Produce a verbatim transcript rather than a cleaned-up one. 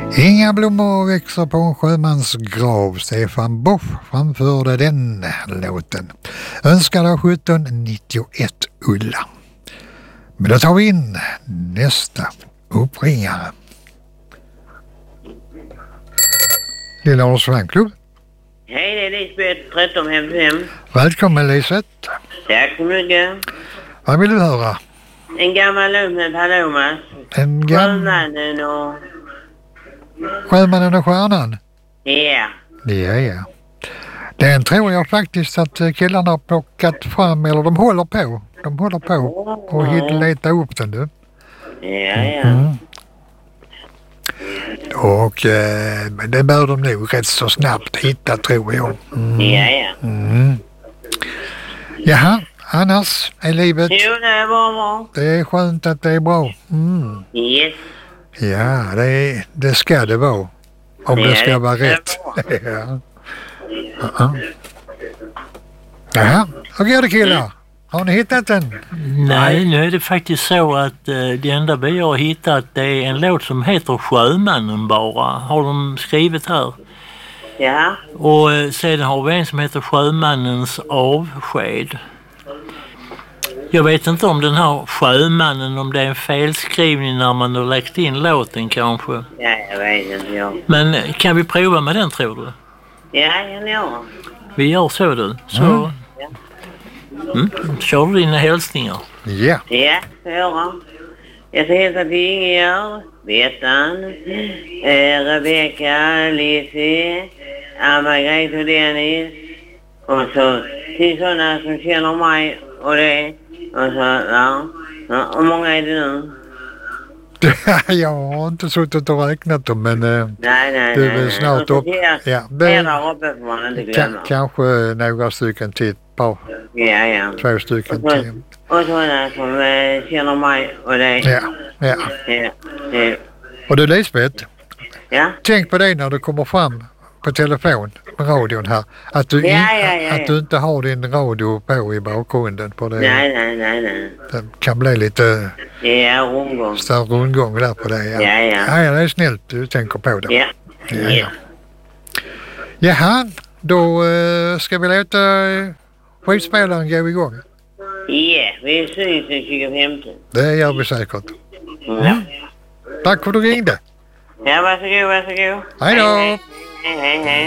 Inga blommor växer på en sjömans grav. Stefan Boff framförde den låten. Önskade av sjutton nittioett Ulla. Men då tar vi in nästa uppringare. Lilla Års fanklubb. Hej, det är Lisbeth, tretton femtiofem. Välkommen Lisbeth. Tack så mycket. Vad vill du höra? En gammal låt med Palomas. En gammal... Sjömannen och... Sjömannen och stjärnan? Ja. Ja, ja. Den tror jag faktiskt att killarna har plockat fram, eller de håller på. De håller på och hitta leta upp den, du. Ja, ja. Mm. Och eh, det bör de nog rätt så snabbt hitta, tror jag. Mm. Ja, ja. Mm. Jaha, annars är livet... Jo, det är bra, bra. Det är skönt att det är bra. Mm. Yes. Ja, det, är, det ska det vara. Om Ja, det ska det vara ska rätt. Ja. Uh-huh. Jaha, hur går det killar? Har ni hittat den? Nej, nu är det faktiskt så att eh, det enda vi har hittat det är en låt som heter Sjömannen bara. Har de skrivit här. Ja. Och eh, sedan har vi en som heter Sjömannens avsked. Jag vet inte om den här Sjömannen, om det är en felskrivning när man har lagt in låten kanske. Ja, jag vet inte, ja. Men eh, kan vi prova med den, tror du? Ja, jag gör. Vi gör så, du. Så... Mm. Mm. Kör du dina hälsningar? Ja. Ja, jag gör. Jag ska hälsa till Inger, Bettan, eh, Rebecca, Lizzie, Margrethe och Dennis. Och så till sådana som känner mig och det. Och så, ja. Ja, och många är det nu? Jag har inte suttit och räknat dem, men eh, Nej, nej, du är nej. väl snart upp. Ja, det Här där uppe får man inte glömma. ka- kanske några stycken till, par, Ja, ja. två stycken Och så- till. Och sådana som eh, känner mig och det. Ja, ja. Ja, ja. Och du Lisbeth, Ja. tänk på det när du kommer fram på telefon, med radion här, att du, Ja, in, ja, ja, ja. att du inte har din radio på i bakgrunden, för det, Nej, nej, nej, nej. det kan bli lite Ja, rundgång. större rundgång där på det. Ja. Ja, ja. Ja, ja, det är snällt du tänker på det. Ja. Ja, ja. Jaha, då uh, ska vi låta uh, skivspelaren gå igång. Ja, vi syns den tjugofemte. Det gör vi säkert. Ja. Tack för att du ringde. Ja, varsågod, varsågod. Hej då! Hej, hej, hej.